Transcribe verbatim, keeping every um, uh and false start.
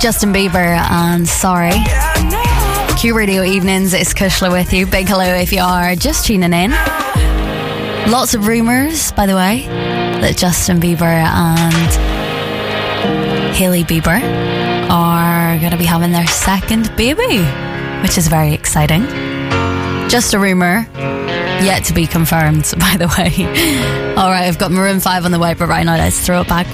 Justin Bieber and Sorry. Q Radio Evenings, it's Kushla with you. Big hello if you are just tuning in. Lots of rumours, by the way, that Justin Bieber and Hailey Bieber are going to be having their second baby, which is very exciting. Just a rumour, yet to be confirmed, by the way. Alright, I've got Maroon five on the way, but right now let's throw it back with